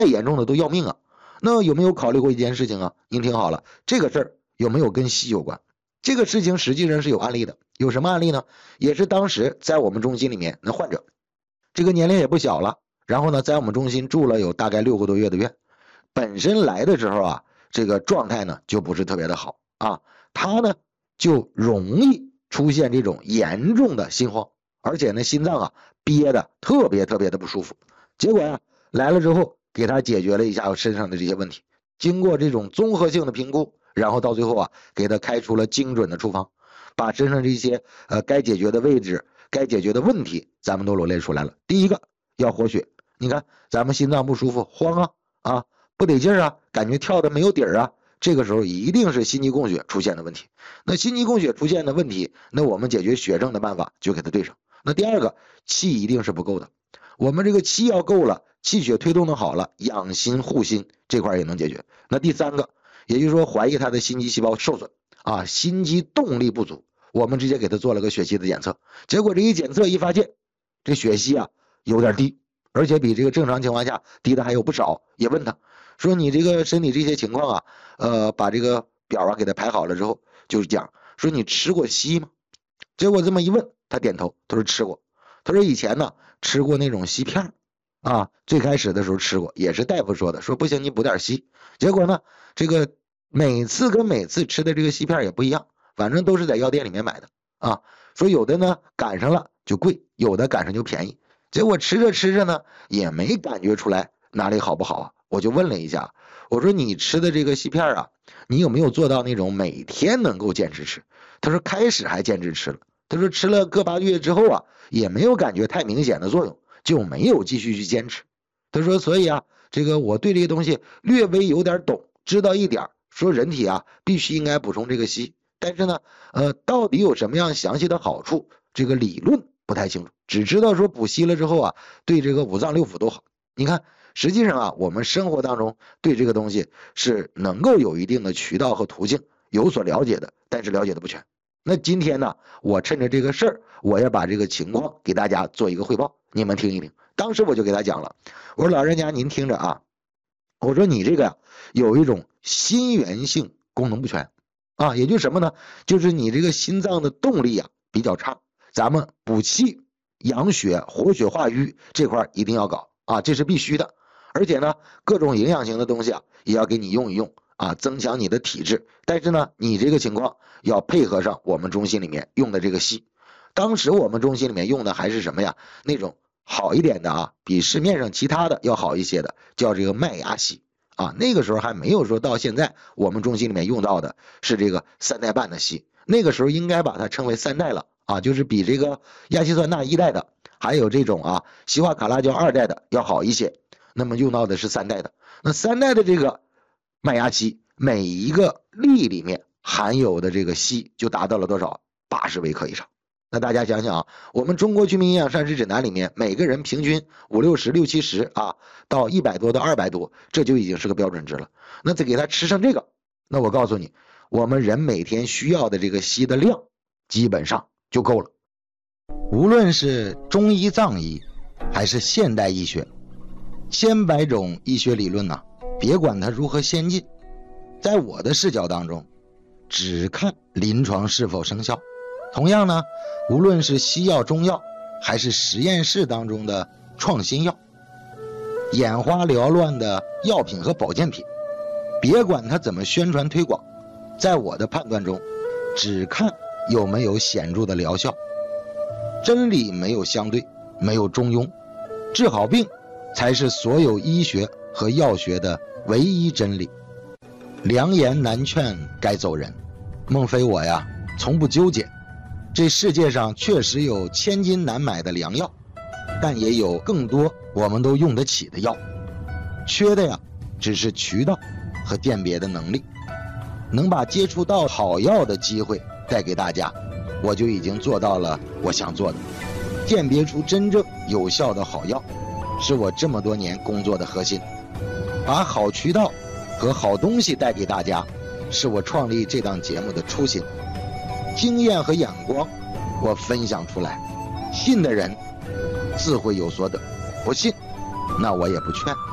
严重的都要命啊。那有没有考虑过一件事情啊？您听好了，这个事儿有没有跟硒有关？这个事情实际上是有案例的。有什么案例呢？也是当时在我们中心里面，那患者这个年龄也不小了，然后呢在我们中心住了有大概6个多月的院。本身来的时候啊，这个状态呢就不是特别的好啊，他呢就容易出现这种严重的心慌，而且呢心脏啊憋的特别的不舒服。结果呀来了之后，给他解决了一下身上的这些问题，经过这种综合性的评估，然后到最后啊给他开出了精准的处方，把身上这些该解决的位置、该解决的问题咱们都罗列出来了。第一个要活血，你看咱们心脏不舒服，慌啊不得劲啊，感觉跳的没有底儿啊，这个时候一定是心肌供血出现的问题。那心肌供血出现的问题，那我们解决血症的办法就给它对上。那第二个，气一定是不够的，我们这个气要够了，气血推动的好了，养心护心这块也能解决。那第三个，也就是说怀疑他的心肌细胞受损啊，心肌动力不足，我们直接给他做了个血气的检测，结果这一检测一发现，这血稀啊有点低，而且比这个正常情况下低的还有不少。也问他说你这个身体这些情况啊，把这个表啊给他排好了之后，就是讲说你吃过硒吗？结果这么一问，他点头，他说吃过。他说以前呢吃过那种硒片啊，最开始的时候吃过，也是大夫说的，说不行你补点硒。结果呢这个每次跟每次吃的这个硒片也不一样，反正都是在药店里面买的啊。说有的呢赶上了就贵，有的赶上就便宜。结果吃着呢也没感觉出来哪里好不好啊。我就问了一下，我说你吃的这个硒片啊，你有没有做到那种每天能够坚持吃？他说开始还坚持吃了，他说吃了个8个月之后啊，也没有感觉太明显的作用，就没有继续去坚持。他说所以啊，这个我对这个东西略微有点懂，知道一点，说人体啊必须应该补充这个硒，但是呢到底有什么样详细的好处，这个理论不太清楚，只知道说补硒了之后啊对这个五脏六腑都好。你看实际上啊我们生活当中对这个东西是能够有一定的渠道和途径有所了解的，但是了解的不全。那今天呢我趁着这个事儿，我要把这个情况给大家做一个汇报，你们听一听。当时我就给他讲了，我说老人家您听着啊，我说你这个有一种心源性功能不全啊，也就是什么呢，就是你这个心脏的动力啊比较差，咱们补气养血活血化瘀这块一定要搞啊，这是必须的。而且呢各种营养型的东西啊也要给你用一用啊，增强你的体质。但是呢你这个情况要配合上我们中心里面用的这个硒。当时我们中心里面用的还是什么呀，那种好一点的啊，比市面上其他的要好一些的，叫这个麦芽硒啊。那个时候还没有说到现在我们中心里面用到的是这个3代半的硒，那个时候应该把它称为3代了啊，就是比这个亚稀酸钠1代的还有这种啊硒化卡拉胶2代的要好一些，那么用到的是3代的。那3代的这个麦芽硒每一个粒里面含有的这个硒就达到了多少？80微克以上。那大家想想啊，我们中国居民营养膳食指南里面每个人平均5、60、6、70啊，到100多到200多，这就已经是个标准值了。那再给他吃上这个，那我告诉你，我们人每天需要的这个硒的量基本上就够了。无论是中医藏医还是现代医学，千百种医学理论呢，别管它如何先进，在我的视角当中只看临床是否生效。同样呢，无论是西药中药还是实验室当中的创新药，眼花缭乱的药品和保健品，别管它怎么宣传推广，在我的判断中只看有没有显著的疗效。真理没有相对，没有中庸，治好病才是所有医学和药学的唯一真理。良言难劝该走人，孟非我呀从不纠结。这世界上确实有千金难买的良药，但也有更多我们都用得起的药，缺的呀只是渠道和鉴别的能力。能把接触到好药的机会带给大家，我就已经做到了我想做的。鉴别出真正有效的好药，是我这么多年工作的核心。把好渠道和好东西带给大家，是我创立这档节目的初心。经验和眼光我分享出来，信的人自会有所得，不信那我也不劝。